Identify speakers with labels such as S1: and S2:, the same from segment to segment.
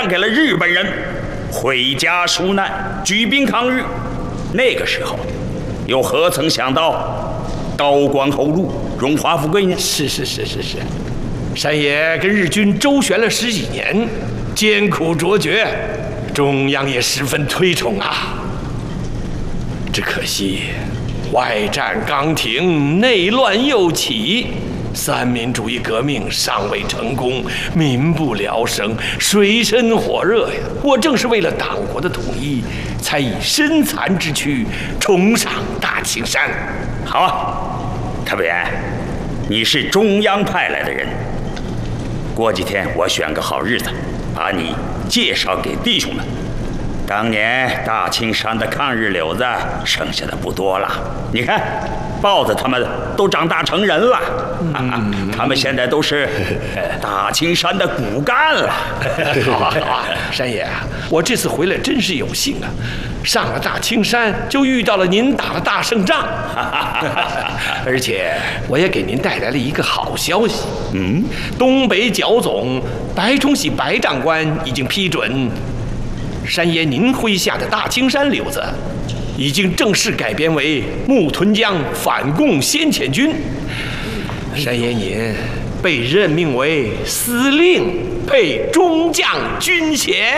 S1: 让给了日本人，回家纾难，举兵抗日。那个时候，又何曾想到刀光后路，荣华富贵呢？
S2: 是，山爷跟日军周旋了10几年，艰苦卓绝，中央也十分推崇啊。只可惜，外战刚停，内乱又起。三民主义革命尚未成功，民不聊生，水深火热呀！我正是为了党国的统一，才以身残之躯重上大青山。
S1: 好啊，特派员，你是中央派来的人。过几天我选个好日子，把你介绍给弟兄们。当年大青山的抗日柳子剩下的不多了，你看，豹子他们都长大成人了，他们现在都是大青山的骨干了。
S2: 好啊，山爷，我这次回来真是有幸啊！上了大青山就遇到了您打了大胜仗，而且我也给您带来了一个好消息。东北剿总白崇禧白长官已经批准。山爷您麾下的大青山柳子，已经正式改编为木屯江反共先遣军。山爷您被任命为司令，配中将军衔。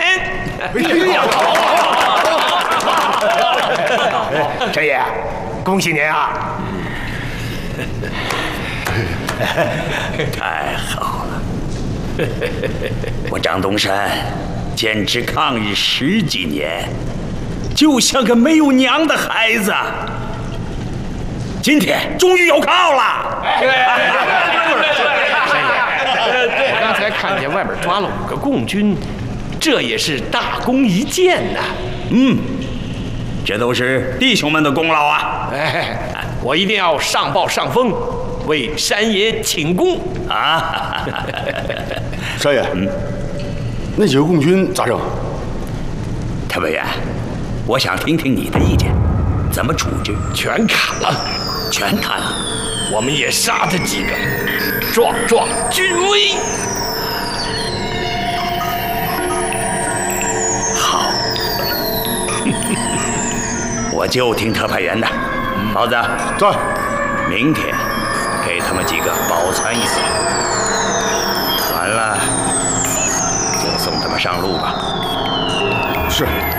S3: 山爷，恭喜您啊！
S1: 太好了，我张东山坚持抗日10几年，就像个没有娘的孩子。今天终于有靠了。
S2: 山爷，我刚才看见外面抓了5个共军，这也是大功一件呐。
S1: 这都是弟兄们的功劳啊！
S2: 我一定要上报上峰，为山爷请功
S1: 啊！
S4: 山爷，那几个共军咋整？
S1: 特派员，我想听听你的意见，怎么处置？
S2: 全砍了，
S1: 全砍了。
S2: 我们也杀他几个，壮壮军威。
S1: 好，我就听特派员的。包子，
S4: 在。
S1: 明天给他们几个饱餐一顿，完了就送他们上路吧。
S4: 是。